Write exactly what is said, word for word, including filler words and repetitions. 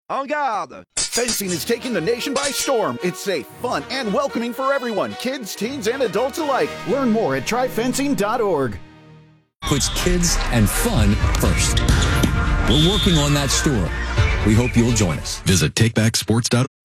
En garde! Fencing is taking the nation by storm. It's safe, fun, and welcoming for everyone, kids, teens, and adults alike. Learn more at try fencing dot org. Puts kids and fun first. We're working on that store. We hope you'll join us. Visit take back sports dot org.